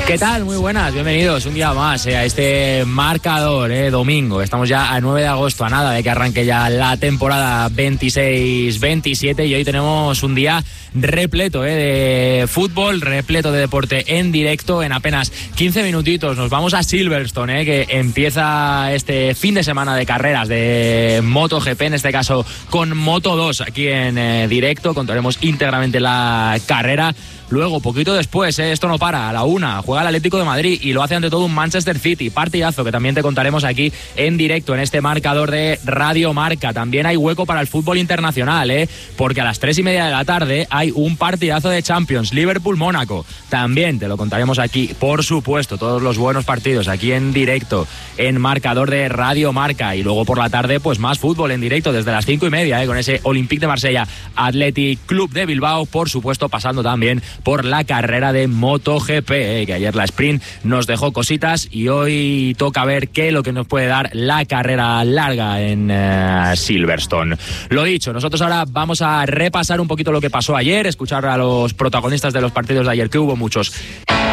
¿Qué tal? Muy buenas, bienvenidos un día más a este marcador, domingo. Estamos ya a 9 de agosto, a nada de que arranque ya la temporada 26-27 y hoy tenemos un día repleto de fútbol, repleto de deporte en directo. En apenas 15 minutitos nos vamos a Silverstone, que empieza este fin de semana de carreras de MotoGP, en este caso con Moto2 aquí en directo. Contaremos íntegramente la carrera. Luego, poquito después, esto no para, a la 1, juega el Atlético de Madrid y lo hace ante todo un Manchester City. Partidazo que también te contaremos aquí en directo en este marcador de Radio Marca. También hay hueco para el fútbol internacional, porque a las 3:30 de la tarde hay un partidazo de Champions, Liverpool-Mónaco. También te lo contaremos aquí, por supuesto, todos los buenos partidos aquí en directo en marcador de Radio Marca. Y luego por la tarde, pues más fútbol en directo desde las 5:30, con ese Olympique de Marsella, Athletic Club de Bilbao, por supuesto, pasando también por la carrera de MotoGP, que ayer la sprint nos dejó cositas y hoy toca ver qué es lo que nos puede dar la carrera larga en Silverstone. Lo dicho, nosotros ahora vamos a repasar un poquito lo que pasó ayer, escuchar a los protagonistas de los partidos de ayer, que hubo muchos.